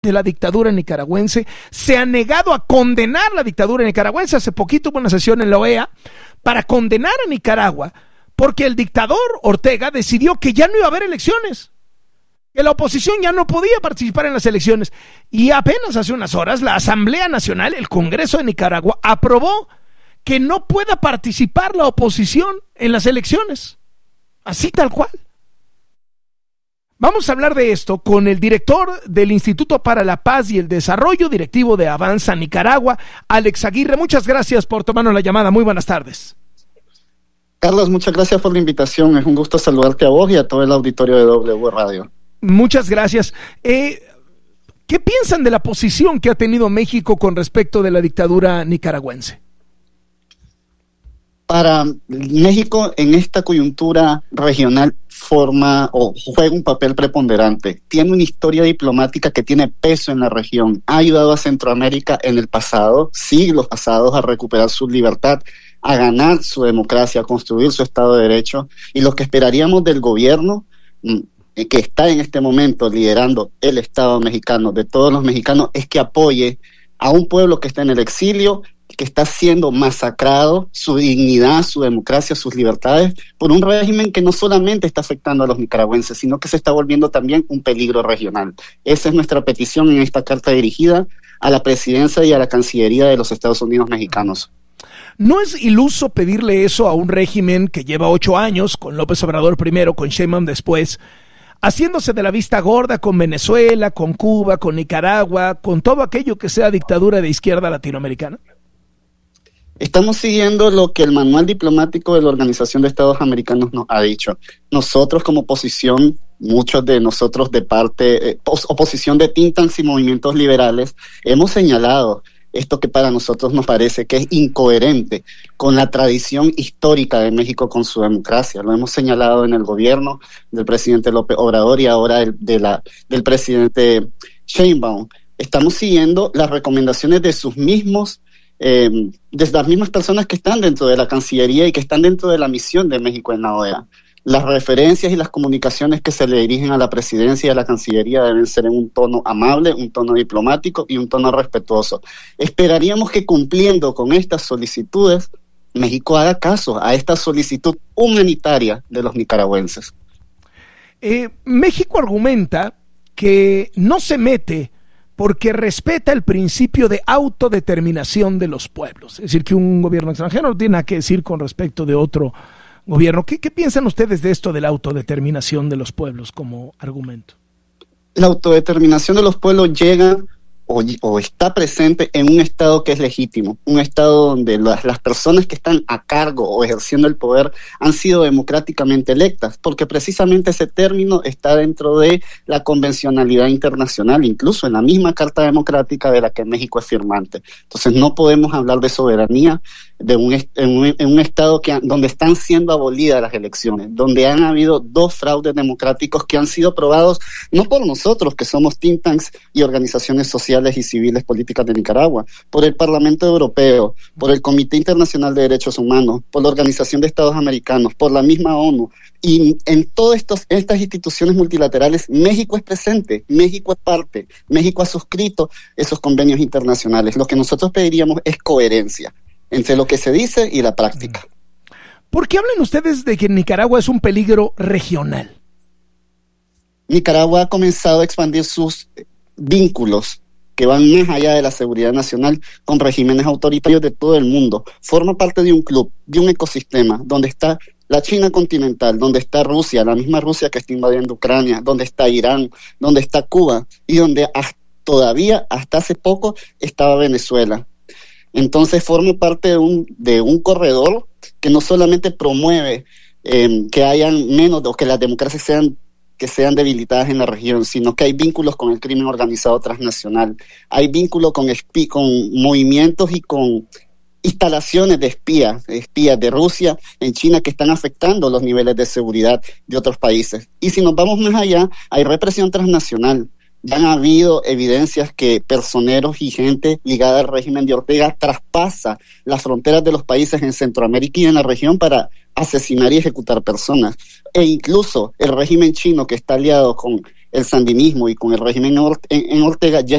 de la dictadura nicaragüense, se ha negado a condenar la dictadura nicaragüense. Hace poquito hubo una sesión en la OEA para condenar a Nicaragua porque el dictador Ortega decidió que ya no iba a haber elecciones, que la oposición ya no podía participar en las elecciones. Y apenas hace unas horas la Asamblea Nacional, el Congreso de Nicaragua, aprobó que no pueda participar la oposición en las elecciones. Así tal cual. Vamos a hablar de esto con el director del Instituto para la Paz y el Desarrollo, directivo de Avanza Nicaragua, Alex Aguirre. Muchas gracias por tomarnos la llamada. Muy buenas tardes. Carlos, muchas gracias por la invitación. Es un gusto saludarte a vos y a todo el auditorio de W Radio. Muchas gracias. ¿Qué piensan de la posición que ha tenido México con respecto de la dictadura nicaragüense? Para México, en esta coyuntura regional, forma o juega un papel preponderante. Tiene una historia diplomática que tiene peso en la región. Ha ayudado a Centroamérica en el pasado, siglos pasados, a recuperar su libertad, a ganar su democracia, a construir su Estado de Derecho. Y lo que esperaríamos del gobierno que está en este momento liderando el Estado mexicano, de todos los mexicanos, es que apoye a un pueblo que está en el exilio, que está siendo masacrado, su dignidad, su democracia, sus libertades, por un régimen que no solamente está afectando a los nicaragüenses, sino que se está volviendo también un peligro regional. Esa es nuestra petición en esta carta dirigida a la presidencia y a la Cancillería de los Estados Unidos mexicanos. ¿No es iluso pedirle eso a un régimen que lleva 8 años, con López Obrador primero, con Sheinbaum después, haciéndose de la vista gorda con Venezuela, con Cuba, con Nicaragua, con todo aquello que sea dictadura de izquierda latinoamericana? Estamos siguiendo lo que el manual diplomático de la Organización de Estados Americanos nos ha dicho. Nosotros como oposición, muchos de nosotros de parte, oposición de think tanks y movimientos liberales, hemos señalado esto que para nosotros nos parece que es incoherente con la tradición histórica de México con su democracia. Lo hemos señalado en el gobierno del presidente López Obrador y ahora del presidente Sheinbaum. Estamos siguiendo las recomendaciones de sus mismos de las mismas personas que están dentro de la Cancillería y que están dentro de la misión de México en la OEA. Las referencias y las comunicaciones que se le dirigen a la presidencia y a la Cancillería deben ser en un tono amable, un tono diplomático y un tono respetuoso. Esperaríamos que cumpliendo con estas solicitudes, México haga caso a esta solicitud humanitaria de los nicaragüenses. México argumenta que no se mete porque respeta el principio de autodeterminación de los pueblos. Es decir, que un gobierno extranjero no tiene nada que decir con respecto de otro gobierno. ¿Qué piensan ustedes de esto de la autodeterminación de los pueblos como argumento? La autodeterminación de los pueblos llega o está presente en un Estado que es legítimo, un Estado donde las personas que están a cargo o ejerciendo el poder han sido democráticamente electas, porque precisamente ese término está dentro de la convencionalidad internacional, incluso en la misma Carta Democrática de la que México es firmante. Entonces no podemos hablar de soberanía en un Estado donde están siendo abolidas las elecciones, donde han habido 2 fraudes democráticos que han sido probados no por nosotros, que somos think tanks y organizaciones sociales y civiles políticas de Nicaragua, por el Parlamento Europeo, por el Comité Internacional de Derechos Humanos, por la Organización de Estados Americanos, por la misma ONU. Y en todas estas instituciones multilaterales, México es presente, México es parte, México ha suscrito esos convenios internacionales. Lo que nosotros pediríamos es coherencia entre lo que se dice y la práctica. ¿Por qué hablan ustedes de que Nicaragua es un peligro regional? Nicaragua ha comenzado a expandir sus vínculos que van más allá de la seguridad nacional con regímenes autoritarios de todo el mundo. Forma parte de un club, de un ecosistema, donde está la China continental, donde está Rusia, la misma Rusia que está invadiendo Ucrania, donde está Irán, donde está Cuba y donde todavía hasta hace poco estaba Venezuela. Entonces forma parte de un corredor que no solamente promueve que hayan menos o que las democracias sean debilitadas en la región, sino que hay vínculos con el crimen organizado transnacional, hay vínculos con movimientos y con instalaciones de espías de Rusia en China que están afectando los niveles de seguridad de otros países. Y si nos vamos más allá, hay represión transnacional. Ya han habido evidencias que personeros y gente ligada al régimen de Ortega traspasa las fronteras de los países en Centroamérica y en la región para asesinar y ejecutar personas. E incluso el régimen chino, que está aliado con el sandinismo y con el régimen en Ortega, ya